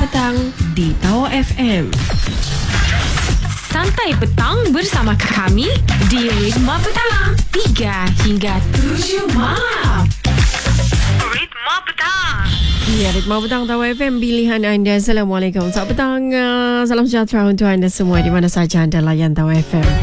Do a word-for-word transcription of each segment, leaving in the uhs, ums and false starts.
petang di Tawa F M. Santai petang bersama kami di Ritma Petang tiga hingga tujuh malam. Ritma Petang. Ya, Ritma Petang Tawa F M, pilihan anda. Assalamualaikum. Selamat petang. Uh, salam sejahtera untuk anda semua di mana saja anda layan Tawa F M.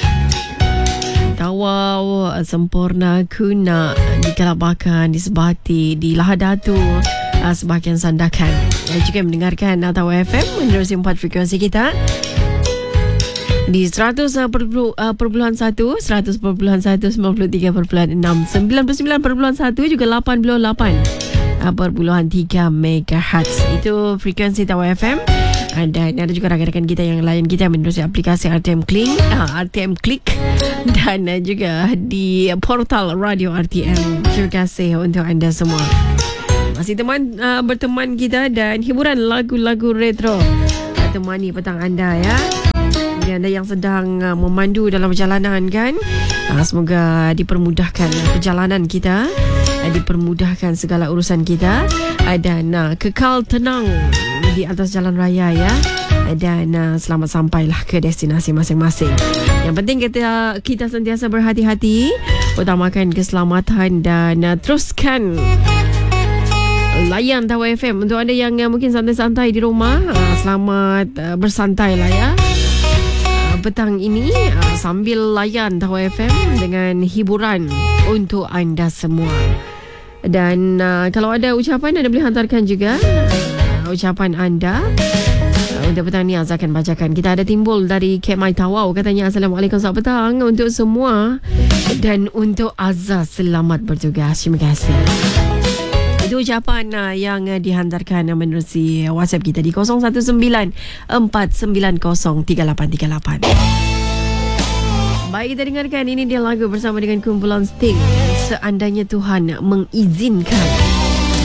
Tawa uh, sempurna kuna di Kalabakan, di Sebati, di Lahadatu, uh, sebahagian Sandakan. Dan juga mendengarkan uh, Tawa F M menerusi empat frekuensi kita di seratus perpuluhan satu, seratus perpuluhan satu, sembilan puluh tiga perpuluhan enam, sembilan puluh sembilan perpuluhan satu, juga lapan puluh lapan perpuluhan tiga megahertz. Itu frekuensi Tawa F M. Dan ada juga rakan-rakan kita yang lain kita menerusi aplikasi R T M Click, R T M Click dan juga di portal Radio R T M. Terima kasih untuk anda semua. Masih teman uh, berteman kita dan hiburan lagu-lagu retro temani petang anda ya. Jadi anda yang sedang uh, memandu dalam perjalanan kan, uh, semoga dipermudahkan perjalanan kita, uh, dipermudahkan segala urusan kita, uh, dan uh, kekal tenang di atas jalan raya ya, dan uh, selamat sampailah ke destinasi masing-masing. Yang penting kita kita sentiasa berhati-hati, utamakan keselamatan dan uh, teruskan layan Tawa F M. Untuk anda yang uh, mungkin santai-santai di rumah, uh, selamat uh, bersantai lah ya uh, petang ini, uh, sambil layan Tawa F M dengan hiburan untuk anda semua. Dan uh, kalau ada ucapan anda boleh hantarkan juga uh, ucapan anda uh, untuk petang ni. Azhar akan bacakan. Kita ada timbul dari Kek Mai Tawau, katanya Assalamualaikum, selamat petang untuk semua dan untuk Azhar selamat bertugas. Terima kasih. Itu ucapan uh, yang uh, dihantarkan uh, menerusi WhatsApp kita di kosong satu sembilan empat sembilan kosong tiga lapan tiga lapan. Baik, kita dengarkan ini dia lagu bersama dengan kumpulan Sting, Seandainya Tuhan Mengizinkan.